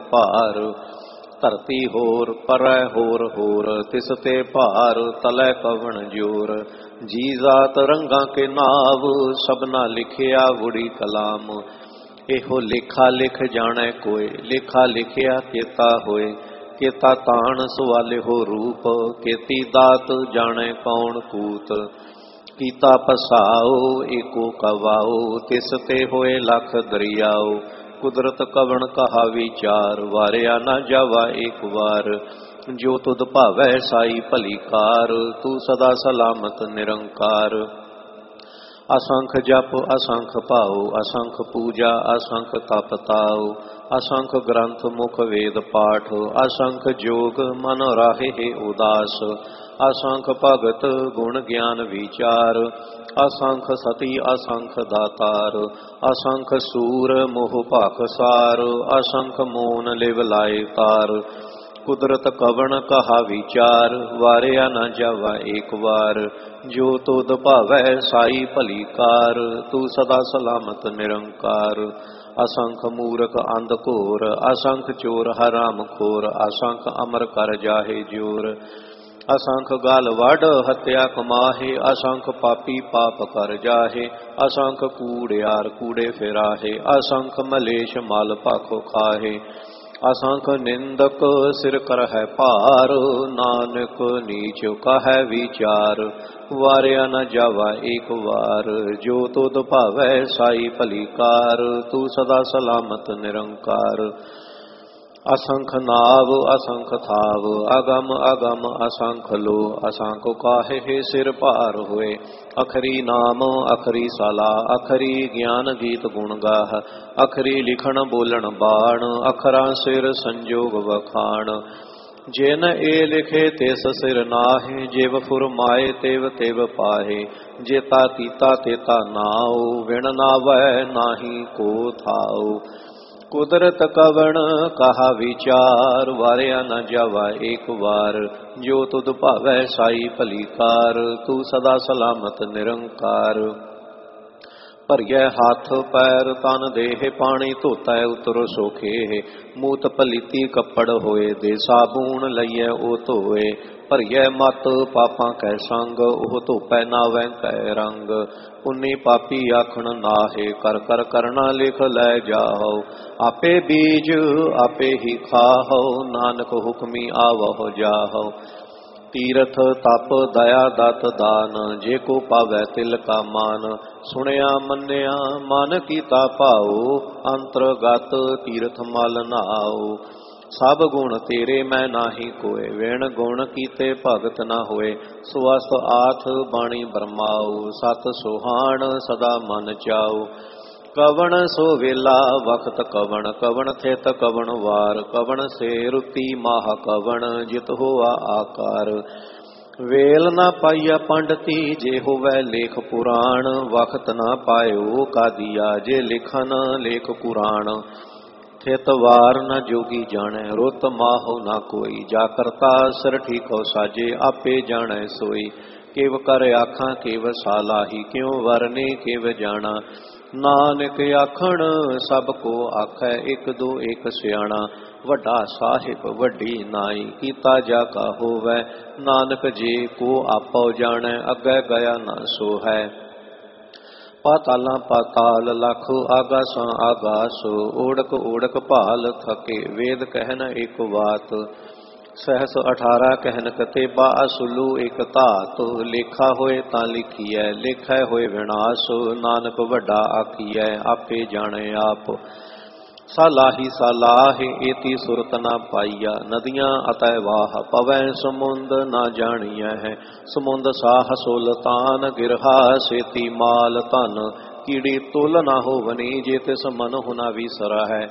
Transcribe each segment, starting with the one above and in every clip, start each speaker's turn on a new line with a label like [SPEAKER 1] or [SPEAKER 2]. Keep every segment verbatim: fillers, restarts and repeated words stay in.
[SPEAKER 1] ਭਾਰ। ਧਰਤੀ ਹੋਰ ਪਰੈ ਹੋਰ ਹੋਰ ਤਿਸ ਤੇ ਭਾਰ, ਤਲੈ ਕਵਣ ਜੋਰ। ਜੀ ਜਾਤ ਰੰਗਾਂ ਕੇ ਨਾਵ, ਸਭਨਾ ਲਿਖਿਆ ਵੁੜੀ ਕਲਾਮ। ਇਹੋ ਲੇਖਾ ਲਿਖ ਜਾਣੈ ਕੋਇ, ਲੇਖਾ ਲਿਖਿਆ ਕੇਤਾ ਹੋਏ। ਕੇਤਾ ਤਾਣ ਸਵਾਲਿਓ ਰੂਪ, ਕੇਤੀ ਦਾਤ ਜਾਣੈ ਕੌਣ ਕੂਤ। ਕੀਤਾ ਪਸਾਓ ਏਕੋ ਕਵਾਓ, ਤਿਸ ਤੇ ਹੋਏ ਲਖ ਦਰਿਆਓ। ਕੁਦਰਤ ਕਵਣ ਕਹਾ ਵਿਚਾਰ, ਵਾਰਿਆ ਨਾ ਜਾਵਾ ਏਕ ਵਾਰ। ਜੋ ਤੁਧ ਭਾਵੈ ਸਾਈ ਭਲੀ ਕਾਰ, ਤੂੰ ਸਦਾ ਸਲਾਮਤ ਨਿਰੰਕਾਰ। ਅਸੰਖ ਜਪ ਅਸੰਖ ਭਾਉ, ਅਸੰਖ ਪੂਜਾ ਅਸੰਖ ਤਪ ਤਾਉ। ਅਸੰਖ ਗ੍ਰੰਥ ਮੁਖ ਵੇਦ ਪਾਠ, ਅਸੰਖ ਜੋਗ ਮਨ ਰਾਹੇ ਉਦਾਸ। ਅਸੰਖ ਭਗਤ ਗੁਣ ਗਿਆਨ ਵਿਚਾਰ, ਅਸੰਖ ਸਤੀ ਅਸੰਖ ਦਾਤਾਰ। ਅਸੰਖ ਸੂਰ ਮੋਹ ਭਾਖਸਾਰ, ਅਸੰਖ ਮੋਨ ਲਿਵ ਲਾਏ ਤਾਰ। ਕੁਦਰਤ ਕਵਣ ਕਹਾ ਵਿਚਾਰ, ਵਾਰਿਆ ਨਾ ਜਾਵਾ ਏਕ ਵਾਰ। ਜੋ ਤੁਧ ਭਾਵੈ ਸਾਈ ਭਲੀ ਕਾਰ, ਤੂੰ ਸਦਾ ਸਲਾਮਤ ਨਿਰੰਕਾਰ। ਅਸੰਖ ਮੂਰਖ ਅੰਧ ਘੋਰ, ਅਸੰਖ ਚੋਰ ਹਰਾਮ ਖੋਰ। ਅਸੰਖ ਅਮਰ ਕਰ ਜਾਹੇ ਜੋਰ, ਅਸੰਖ ਗਾਲ ਵੱਢ ਹੱਤਿਆ ਕਮਾਹੇ। ਅਸੰਖ ਪਾਪੀ ਪਾਪ ਕਰ ਜਾਹੇ, ਅਸੰਖ ਕੂੜਿਆਰ ਕੂੜੇ ਫਿਰਾਹੇ। ਅਸੰਖ ਮਲੇਸ਼ ਮਲ ਭਾਖੋ ਖਾਹੇ। ਅਸੰਖ ਨਿੰਦਕ ਸਿਰ ਕਰਹਿ ਭਾਰ, ਨਾਨਕ ਨੀਚ ਕਹੈ ਵਿਚਾਰ। ਵਾਰਿਆ ਨ ਜਾਵਾ ਏਕ ਵਾਰ, ਜੋ ਤੁਧ ਭਾਵੈ ਸਾਈ ਭਲੀ ਕਾਰ। ਤੂੰ ਸਦਾ ਸਲਾਮਤ ਨਿਰੰਕਾਰ। ਅਸੰਖ ਨਾਵ ਅਸੰਖ ਥਾਵ, ਅਗਮ ਅਗਮ ਅਸੰਖ ਲੋ। ਅਸੰਖ ਕਾਹੇ ਸਿਰ ਭਾਰ ਹੋਏ, ਅਖਰੀ ਨਾਮ ਅਖਰੀ ਸਲਾ। ਅਖਰੀ ਗਿਆਨ ਗੀਤ ਗੁਣ ਗਾਹ, ਅਖਰੀ ਲਿਖਣ ਬੋਲਣ ਬਾਣ। ਅਖਰਾਂ ਸਿਰ ਸੰਜੋਗ ਵਖਾਣ, ਜਿਨ ਏ ਲਿਖੇ ਤਿਸ ਸਿਰ ਨਾਹਿ। ਜਿਵ ਫੁਰਮਾਏ ਤਿਵ ਤਿਵ ਪਾਹੇ, ਜੇਤਾ ਕੀਤਾ ਤੇਤਾ ਨਾਉ। ਵਿਣ ਨਾਵੈ ਨਾਹੀ ਕੋ ਥਾਉ। ਕੁਦਰਤ ਕਵਣ ਕਹਾ ਵਿਚਾਰ, ਵਾਰਿਆ ਨਾ ਜਾਵਾ ਏਕ ਵਾਰ। ਜੋ ਤੁਧ ਭਾਵੈ ਸਾਈ ਭਲੀ ਕਾਰ, ਤੂੰ ਸਦਾ ਸਲਾਮਤ ਨਿਰੰਕਾਰ। ਭਰੀਐ ਹੱਥ ਪੈਰ ਤਨ ਦੇਹ, ਪਾਣੀ ਧੋਤੈ ਉਤਰ ਸੋਖੇ। ਮੂਤ ਪਲੀਤੀ ਕੱਪੜ ਹੋਏ, ਦੇ ਸਾਬੂਨ ਲਈਐ ਉਹ ਧੋਏ। ਭਰੀਐ ਮਤ ਪਾਪਾਂ ਕੈ ਸੰਗ, ਉਹ ਧੋਪੈ ਨਾਵੈ ਕੈ ਰੰਗ। ਪੁੰਨੀ ਪਾਪੀ ਆਖਣ ਨਾਹੇ, ਕਰ ਕਰ ਕਰਨਾ ਲਿਖ ਲੈ ਜਾਓ। ਆਪੇ ਬੀਜ ਆਪੇ ਹੀ ਖਾਹੋ, ਨਾਨਕ ਹੁਕਮੀ ਆਵਹੁ ਜਾਹੋ। ਤੀਰਥ ਤਪ ਦਇਆ ਦਤ ਦਾਨ, ਜੇ ਕੋ ਪਾਵੈ ਤਿਲ ਕਾ ਮਾਨ। ਸੁਣਿਆ ਮੰਨਿਆ ਮਨ ਕੀਤਾ ਭਾਉ, ਅੰਤਰਗਤ ਤੀਰਥ ਮਲ ਨਾਉ। ਸਭ ਗੁਣ ਤੇਰੇ ਮੈਂ ਨਾਹੀ ਕੋਏ, ਵਿਣ ਗੁਣ ਕੀਤੇ ਭਗਤ ਨਾ ਹੋਏ। ਸੁਵਸਤ ਆਥ ਬਾਣੀ ਬਰਮਾਉ, ਸਤ ਸੁਹਾਣ ਸਦਾ ਮਨ ਚਾਉ। ਕਵਣ ਸੋ ਵੇਲਾ ਵਖਤ ਕਵਣ, ਕਵਣ ਥਿਤ ਕਵਣ ਵਾਰ। ਕਵਣ ਸੇ ਰੁਤੀ ਮਾਹ ਕਵਣ, ਜਿਤ ਹੋਆ ਆਕਾਰ। ਵੇਲ ਨਾ ਪਾਈਆ ਪੰਡਤੀ, ਜੇ ਹੋਵੈ ਲੇਖ ਪੁਰਾਣ। ਵਖਤ ਨਾ ਪਾਇਓ ਕਾਦੀਆ, ਜੇ ਲਿਖਨ ਲੇਖ ਕੁਰਾਨ। ਥਿਤ ਵਾਰ ਨ ਜੋਗੀ ਜਾਣੈ, ਰੁੱਤ ਮਾਹੁ ਨਾ ਕੋਈ। ਜਾ ਕਰਤਾ ਸਿਰ ਠੀਕੋ ਸਾਜੇ, ਆਪੇ ਜਾਣੈ ਸੋਈ। ਕਿਵ ਕਰ ਆਖਾਂ ਕਿਵ ਸਾਲਾਹੀ, ਕਿਉ ਵਰਨੇ ਕਿਵ ਜਾਣਾ। ਨਾਨਕ ਆਖਣ ਸਭ ਕੋ ਆਖੈ, ਇਕ ਦੋ ਇਕ ਸਿਆਣਾ। ਵੱਡਾ ਸਾਹਿਬ ਵੱਡੀ ਨਾਈ, ਕੀਤਾ ਜਾ ਕਾ ਹੋਵੈ। ਨਾਨਕ ਜੇ ਕੋ ਆਪੋ ਜਾਣੈ, ਅੱਗੇ ਗਿਆ ਨਾ ਸੋ ਹੈ। ਪਾਤਾਲਾਂ ਪਾਤਾਲ ਲਖ, ਆਗਾਸਾਂ ਆਗਾਸ। ਓੜਕ ਓੜਕ ਭਾਲ ਥਕੇ, ਵੇਦ ਕਹਿਨ ਇੱਕ ਬਾਤ। ਸਹਸ ਅਠਾਰਾਂ ਕਹਿਨ ਕਤੇਬਾ, ਅਸੁਲੂ ਇੱਕ ਧਾਤ। ਲੇਖਾ ਹੋਏ ਤਾਂ ਲਿਖੀਐ, ਲੇਖੈ ਹੋਏ ਵਿਨਾਸ਼। ਨਾਨਕ ਵੱਡਾ ਆਖੀਐ, ਆਪੇ ਜਾਣੇ ਆਪ। ਸਾਲਾਹੀ ਸਾਲਾਹਿ ਏਤੀ ਸੁਰਤ ਨਾ ਪਾਈਆ, ਨਦੀਆਂ ਅਤੈ ਵਾਹ ਪਵੈ ਸਮੁੰਦ ਨਾ ਜਾਣੀਐ ਹੈ। ਸਮੁੰਦ ਸਾਹ ਸੁਲਤਾਨ, ਗਿਰਹਾ ਸੇਤੀ ਮਾਲ ਧਨ। ਕੀੜੀ ਤੁਲ ਨਾ ਹੋਵਨੀ, ਜੇ ਤਿਸ ਮਨ ਹੁਨਾ ਵਿਸਰਾ ਹੈ।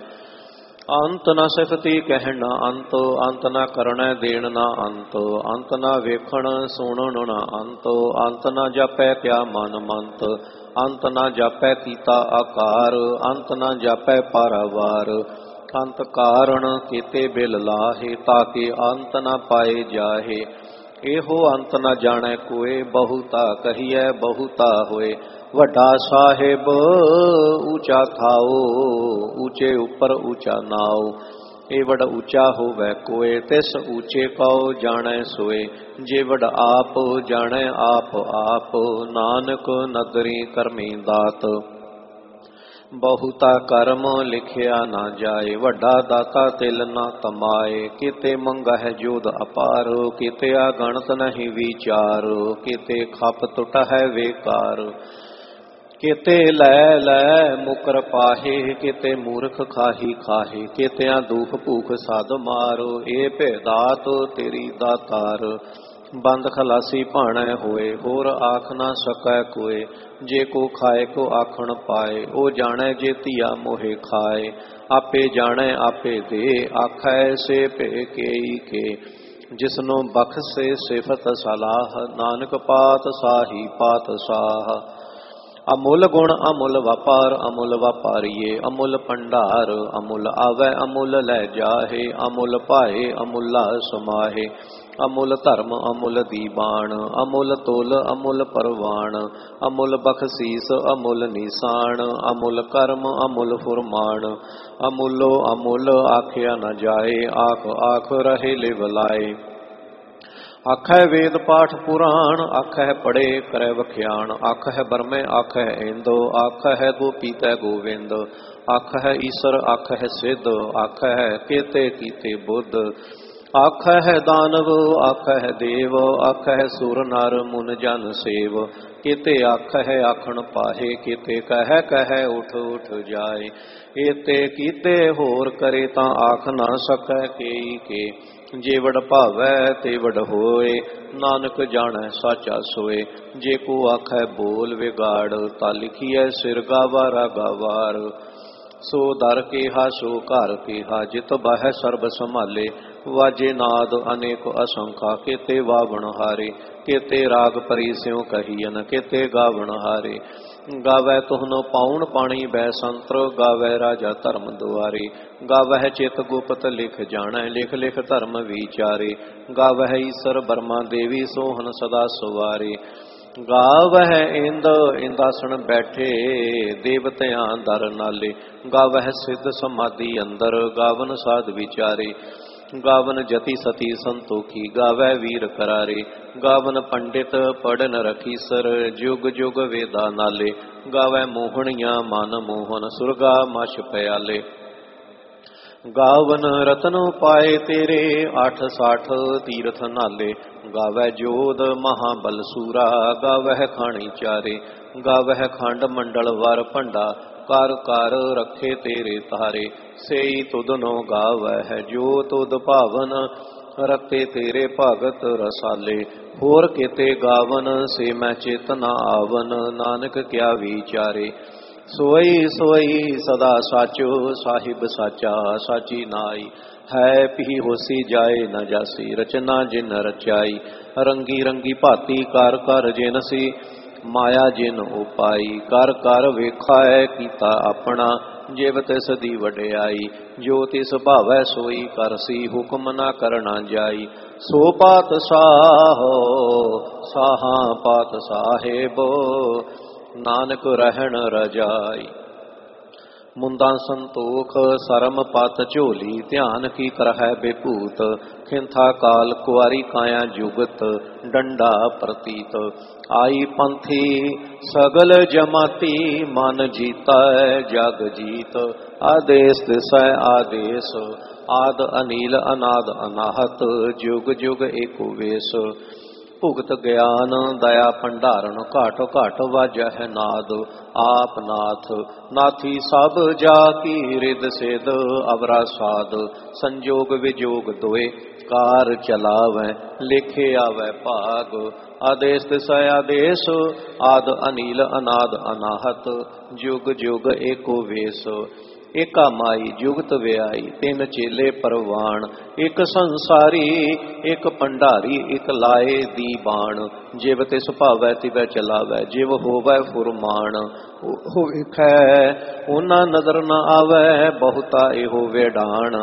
[SPEAKER 1] ਅੰਤ ਨਾ ਸਿਫਤੀ ਕਹਿਣ ਨਾ ਅੰਤ, ਅੰਤ ਨਾ ਕਰਣੈ ਦੇਣ ਨਾ ਅੰਤ। ਅੰਤ ਨਾ ਵੇਖਣ ਸੁਣਨ ਨਾ ਅੰਤ, ਅੰਤ ਨਾ ਜਾਪੈ ਕਿਆ ਮਨ ਮੰਤ। ਅੰਤ ਨਾ ਜਾਪੈ ਕੀਤਾ ਆਕਾਰ, ਅੰਤ ਨਾ ਜਾਪੈ ਪਾਰਾਵਾਰ। ਅੰਤ ਕਾਰਣ ਕੀਤੇ ਬਿਲ ਲਾਹੇ, ਤਾਕੇ ਅੰਤ ਨਾ ਪਾਏ ਜਾਹੇ। ਇਹੋ ਅੰਤ ਨਾ ਜਾਣੈ ਕੋਏ, ਬਹੁਤਾ ਕਹੀਐ ਬਹੁਤਾ ਹੋਏ। ਵੱਡਾ ਸਾਹਿਬ ਊਚਾ ਥਾਓ, ਊਚੇ ਉੱਪਰ ਊਚਾ ਨਾਉ। ਇਹ ਵਡ ਉੱਚਾ ਹੋਵੇ ਕੋਏ, ਤਿਸ ਊਚੇ ਕਉ ਜਾਣੈ ਸੋਏ। ਜੇ ਵਡ ਆਪ ਜਾਣੈ ਆਪ ਆਪ, ਨਾਨਕ ਨਦਰੀ ਕਰਮੀ ਦਾਤ। ਬਹੁਤਾ ਕਰਮ ਲਿਖਿਆ ਨਾ ਜਾਏ, ਵੱਡਾ ਦਾਤਾ ਤਿਲ ਨਾ ਤਮਾਏ। ਕਿਤੇ ਮੰਗਹਿ ਜੋਧ ਅਪਾਰ, ਕਿਤੇ ਅਗਣਤ ਨਹੀਂ ਵਿਚਾਰ। ਕਿਤੇ ਖਪ ਟੁੱਟ ਹੈ ਵੇਕਾਰ, ਕਿਤੇ ਲੈ ਲੈ ਮੁਕਰ ਪਾਹੇ। ਕਿਤੇ ਮੂਰਖ ਖਾਹੀ ਖਾਹੇ, ਕਿਤਿਆਂ ਦੁਖ ਭੂਖ ਸਾਧ ਮਾਰੋ। ਇਹ ਭੇਦਾਤ ਤੇਰੀ ਦਾਤਾਰ, ਬੰਦ ਖਲਾਸੀ ਭਾਣੈ ਹੋਏ। ਹੋਰ ਆਖ ਨਾ ਸਕੈ ਕੋਏ, ਜੇ ਕੋ ਖਾਏ ਕੋ ਆਖਣ ਪਾਏ। ਉਹ ਜਾਣੈ ਜੇ ਧੀਆ ਮੋਹੇ ਖਾਏ, ਆਪੇ ਜਾਣੈ ਆਪੇ ਦੇ। ਆਖੈ ਸੇ ਭੇ ਕੇਈ ਕੇ, ਜਿਸਨੂੰ ਬਖਸ਼ੇ ਸਿਫਤ ਸਲਾਹ। ਨਾਨਕ ਪਾਤ ਸਾਹੀ ਪਾਤ ਸਾਹ। ਅਮੁੱਲ ਗੁਣ ਅਮੁੱਲ ਵਪਾਰ, ਅਮੁੱਲ ਵਪਾਰੀਏ ਅਮੁੱਲ ਭੰਡਾਰ। ਅਮੁੱਲ ਆਵੈ ਅਮੁੱਲ ਲੈ ਜਾਹੇ, ਅਮੁੱਲ ਪਾਏ ਅਮੁੱਲਾ ਸਮਾਹੇ। ਅਮੁੱਲ ਧਰਮ ਅਮੁੱਲ ਦੀਬਾਨ, ਅਮੁੱਲ ਤੁਲ ਅਮੁੱਲ ਪਰਵਾਨ। ਅਮੁੱਲ ਬਖਸ਼ੀਸ ਅਮੁੱਲ ਨੀਸਾਨ, ਅਮੁੱਲ ਕਰਮ ਅਮੁੱਲ ਫੁਰਮਾਨ। ਅਮੁੱਲੋ ਅਮੁੱਲ ਆਖਿਆ ਨ ਜਾਏ, ਆਖ ਆਖ ਰਹੇ ਲਿਵ ਲਾਏ। ਆਖੈ ਵੇਦ ਪਾਠ ਪੁਰਾਣ, ਆਖੈ ਪੜੇ ਕਰੈ ਵਖਿਆਣ। ਆਖੈ ਬਰਮੈ ਆਖੈ ਇੰਦੋ, ਆਖੈ ਗੋਪੀਤੈ ਗੋਵਿੰਦ। ਆਖੈ ਈਸਰ ਆਖੈ ਸਿੱਧ, ਆਖੈ ਕੇਤੇ ਕੀਤੇ ਬੁੱਧ। ਆਖੈ ਦਾਨਵ ਆਖੈ ਦੇਵ, ਆਖੈ ਸੁਰ ਨਰ ਮੁਨ ਜਨ ਸੇਵ। ਕਿਤੇ ਆਖੈ ਆਖਣ ਪਾਹੇ, ਕਿਤੇ ਕਹਿ ਕਹਿ ਉਠ ਉਠ ਜਾਏ। ਏਤੇ ਕੀਤੇ ਹੋਰ ਕਰੇ, ਤਾਂ ਆਖ ਨਾ ਸਕੈ ਕੇਈ ਕੇ। ਜੇ ਵਡ ਭਾਵੈ ਤੇ ਵਡ ਹੋਏ, ਨਾਨਕ ਜਾਣੈ ਸਾਚਾ ਸੋਏ। ਜੇ ਕੋ ਆਖੈ ਬੋਲ ਵਿਗਾੜ, ਤਾ ਲਿਖੀਐ ਸਿਰ ਗਾਵਾਰਾ ਗਾਵਾਰ। ਸੋ ਦਰ ਕੇਹਾ ਸੋ ਘਰ ਕੇਹਾ, ਜਿਤ ਬਾਹੈ ਸਰਬ ਸੰਭਾਲੇ। ਵਾਜੇ ਨਾਦ ਅਨੇਕ ਅਸੰਖਾ, ਕਿਤੇ ਵਾਵਣ ਹਾਰੇ। ਕਿਤੇ ਰਾਗ ਪਰੀ ਸਿਉ ਕਹੀਨ, ਕਿਤੇ ਗਾਵਣ ਹਾਰੇ। ਗਾਵੈ ਤੁਹਨੋ ਪਾਉਣ ਪਾਣੀ ਬੈ ਸੰਤਰ, ਗਾਵੈ ਰਾਜਾ ਧਰਮ ਦੁਆਰੇ। ਗਾਵਹਿ ਚਿਤ ਗੁਪਤ ਲਿਖ ਜਾਣੈ, ਲਿਖ ਲਿਖ ਧਰਮ ਵਿਚਾਰੇ। ਗਾਵਹਿ ਈਸਰ ਬਰਮਾ ਦੇਵੀ, ਸੋਹਨ ਸਦਾ ਸਵਾਰੇ। ਗਾਵਹਿ ਇੰਦ ਇੰਦਾਸਣ ਬੈਠੇ, ਦੇਵਤਿਆਂ ਦਰ ਨਾਲੇ। ਗਾਵਹਿ ਸਿੱਧ ਸਮਾਧੀ ਅੰਦਰ, ਗਾਵਨ ਸਾਧ ਵਿਚਾਰੇ। ਗਾਵਨ ਜਤੀ ਸਤੀ ਸੰਤੋਖੀ, ਗਾਵੈ ਵੀਰ ਕਰਾਰੇ। ਗਾਵਨ ਪੰਡਿਤ ਪੜਨ ਰਖੀਸਰ, ਜੁਗ ਜੁਗ ਵੇਦਾ ਨਾਲੇ। ਗਾਵੈ ਮੋਹਣੀਆਂ ਮਨ ਮੋਹਨ, ਸੁਰਗਾ ਮਛ ਪਿਆਲੇ। ਗਾਵਨ ਰਤਨ ਪਾਏ ਤੇਰੇ, ਅੱਠ ਸਾਠ ਤੀਰਥ ਨਾਲੇ। ਗਾਵੈ ਜੋਧ ਮਹਾਬਲ ਸੂਰਾ, ਗਾਵਹਿ ਖਾਣੀ ਚਾਰੇ। ਗਾਵਹਿ ਖੰਡ ਮੰਡਲ ਵਰ ਭੰਡਾ, ਕਰ ਕਰ ਰੱਖੇ ਤੇਰੇ ਤਾਰੇ। ਸੇਈ ਤੁਧਨੋ ਗਾਵਹਿ ਜੋ ਤੁਧ ਭਾਵਨ, ਰਤੇ ਤੇਰੇ ਭਗਤ ਰਸਾਲੇ। ਹੋਰ ਕਿਤੇ ਗਾਵਨ ਸੇ ਮੈਂ ਚਿਤ ਨ ਆਵਨ, ਨਾਨਕ ਕਿਆ ਵਿਚਾਰੇ। ਸੋਈ ਸੋਈ ਸਦਾ ਸਾਚੋ, ਸਾਹਿਬ ਸਾਚਾ ਸਾਚੀ ਨਾਈ। ਹੈ ਪੀ ਹੋਸੀ ਜਾਏ ਨ ਜਾਸੀ, ਰਚਨਾ ਜਿਨ ਰਚਾਈ। ਰੰਗੀ ਰੰਗੀ ਭਾਤੀ ਕਰ ਕਰ ਜਿਨ ਸੀ, ਮਾਇਆ ਜਿਨ ਉਪਾਈ। ਕਰ ਕਰ ਵੇਖਾਏ ਕੀਤਾ ਆਪਣਾ, ਜਿਵ ਤਿਸ ਦੀ ਵਡਿਆਈ। ਜੋ ਤਿਸ ਭਾਵੈ ਸੋਈ ਕਰਸੀ, ਹੁਕਮ ਨਾ ਕਰਨਾ ਜਾਈ। ਸੋ ਪਾਤ ਸਾਹੋ ਸਾਹਾਂ ਪਾਤ ਸਾਹਿਬ, ਨਾਨਕ ਰਹਿਣ ਰਜਾਈ। ਮੁੰਦਾ ਸੰਤੋਖ ਸਰਮ ਪਤ ਝੋਲੀ, ਧਿਆਨ ਕੀ ਕਰਹਿ ਬੇਭੂਤ। ਖਿੰਥਾ ਕਾਲ ਕੁਆਰੀ ਕਾਇਆ ਜੁਗਤ, ਡੰਡਾ ਪ੍ਰਤੀਤ। ਆਈ ਪੰਥੀ ਸਗਲ ਜਮਾਤੀ, ਮਨ ਜੀਤਾ ਜਗ ਜੀਤ। ਆਦੇਸ ਦਿਸੈ ਆਦੇਸ, ਆਦ ਅਨੀਲ ਅਨਾਦ ਅਨਾਹਤ। ਜੁਗ ਜੁਗ ਏਕੋ ਵੇਸ। ਭੁਗਤ ਗਿਆਨ ਦਇਆ ਭੰਡਾਰਨ, ਘਾਟ ਘਾਟ ਵਾਜਹਿ ਨਾਦ। ਆਪ ਨਾਥ ਨਾਥੀ ਸਭ ਜਾ ਕੀ, ਰਿਦ ਸਿਧ ਅਵਰਾ ਸਾਧ। ਸੰਜੋਗ ਵਿਜੋਗ ਦੋਏ, ਕਾਰ ਚਲਾਵੈ ਲਿਖੇ ਆਵੈ ਭਾਗ। ਆਦੇਸ ਦਿਸੈ ਆਦੇਸ, ਆਦ ਅਨੀਲ ਅਨਾਦ ਅਨਾਹਤ। ਜੁਗ ਜੁਗ ਏਕੋ ਵੇਸ। ਏਕਾ ਮਾਈ ਜੁਗਤ ਵਿਆਈ, ਤਿੰਨ ਚੇਲੇ ਪਰਵਾਨ। ਇੱਕ ਸੰਸਾਰੀ ਇੱਕ ਭੰਡਾਰੀ, ਇੱਕ ਲਾਏ ਦੀਬਾਨ। ਜਿਵ ਤਿਸ ਭਾਵੈ ਤਿਵੈ ਚਲਾਵੈ, ਜਿਵ ਹੋਵੈ ਫੁਰਮਾਨ। ਉਹ ਵੇਖੈ ਉਹਨਾਂ ਨਜ਼ਰ ਨ ਆਵੈ, ਬਹੁਤਾ ਇਹੋ ਵੇਡਾਣ।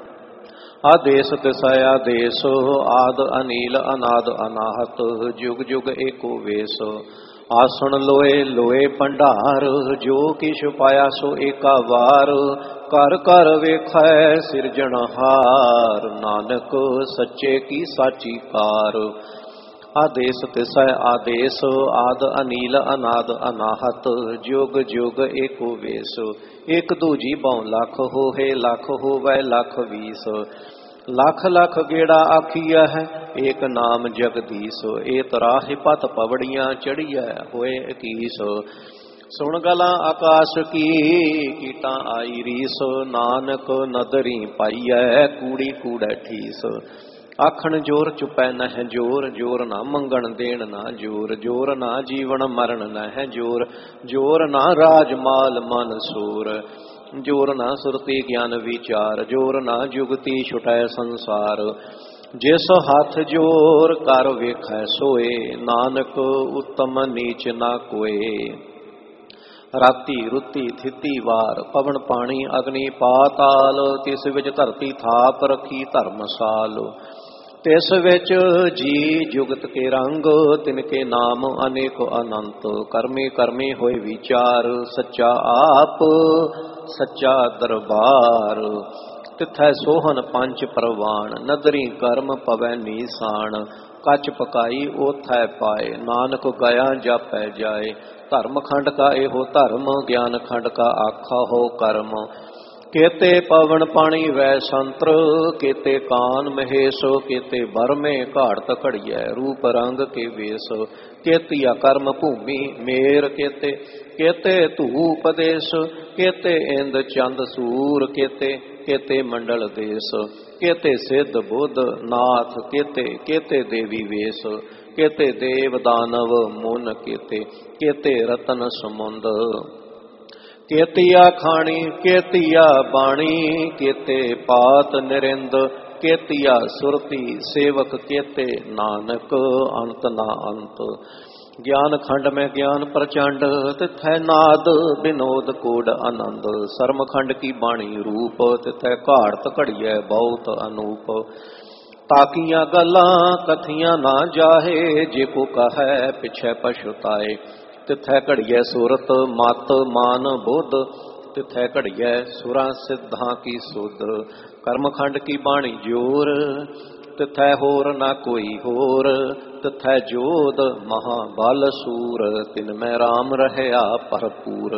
[SPEAKER 1] ਆਦੇਸ ਤਿਸੈ ਆਦੇਸ, ਆਦ ਅਨੀਲ ਅਨਾਦ ਅਨਾਹਤ। ਜੁਗ ਜੁਗ ਏਕੋ ਵੇਸ। आसन लोए लोए भंडार, जो किश पाया सो एका वार। कर कर वेखै सिरजनहार, नानक सच्चे की साची कार। आदेश तिसै आदेश, आद अनील अनाद अनाहत। जुग जुग एको वेस, एक दूजी बहु लख होहे, लख होवै लख बीस। लख लख गेड़ा आखिया है, एक नाम जगदीश। ए तराहि पत पवड़ियां चढ़िया होए इकीस। सुन गला आकाश की कीटा आई रीस। नानक नदरी पाईऐ कूड़ी कूड़ै ठीस। आखन जोर चुपै नह जोर, जोर ना मंगण देण ना जोर। जोर ना जीवन मरण नह जोर, जोर ना राजमाल मन सूर। जोर ना सुरती ज्ञान विचार, जोर ना जुगती छुटै संसार। जिस हाथ जोर कर वेखै सोए, नानक उत्तम नीच ना कोए। राती रुती थिती वार, पवन पानी अग्नि पाताल। तिस विच धरती थाप रखी धर्मसाल। तिस विच जी जुगत के रंग, तिनके नाम अनेक अनंत। कर्मे कर्मे होए विचार, सच्चा आप सच्चा दरबार। तिथै सोहन पंच परवान, नदरी कर्म पवै नीसान। कच पकाई ओथै पाए, नानक गया जापै जाए। धर्म खंड का एहो धर्म, ज्ञान खंड का आखा हो कर्म। केते पवन पानी वै संत्र, केते कान महेश। केते बरमे घाड़त घड़िया, रूप रंग के वेश। केतिया कर्म भूमि मेर, केते केते धूप देश। केते इंद चंद सूर, केते केते मंडल देश। केते सिद्ध बुद्ध नाथ, केते केते देवी वेश। केते देव दानव मुन, केते केते रतन समुंद। केतिया खाणी केतिया बाणी, केते पात निरिंद। केतिया सुरती सेवक, केते नानक अंत ना अंत। ज्ञान खंड में ज्ञान प्रचंड, तिथै नाद विनोद कोड आनंद। सर्म खंड की बाणी रूप, तिथै घाड़त घड़िया बहुत अनूप। ताकिया गल्लां कथियां ना जाहे, जे को कहे पिछै पछुताए। तिथै घड़िया सूरत मत मान बुद्ध, तिथै घड़िया सुरां सिद्धां की सुध। कर्मखंड की बाणी जोर, तिथै होर ना कोई होर। तिथै जोध महाबल सूर, तिन में राम रहया भरपूर।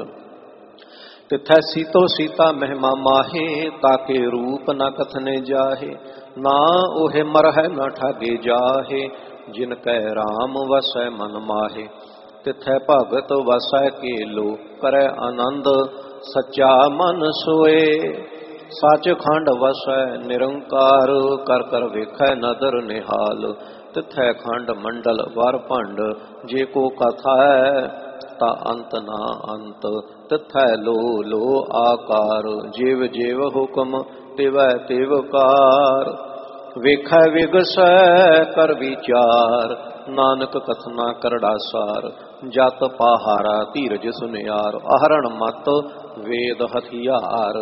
[SPEAKER 1] तिथै सीतो सीता महिमा माहे, ताके रूप न कथने जाहे। ना ओहे मरह न ठागे जाहे, जिनकै राम वसै मन माहे। तिथै भगत वसै केलो, करै आनंद सच्चा मन सोए। सच खंड वसै निरंकार, कर कर वेखै नदर निहाल। तिथै खंड मंडल वर भंड, जे को कथा है ता अंत ना अंत। तिथै लो लो आकार, जीव जीव हुक्म तिवै तिव कार। वेखै विगसै कर विचार, नानक कथना करड़ा सार। जत पहारा धीरज सुनियार, आहरण मत वेद हथियार।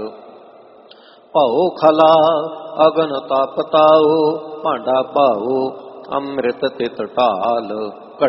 [SPEAKER 1] भाओ खला अगन तप ताओ, भांडा भाओ अमृत तित ढाल।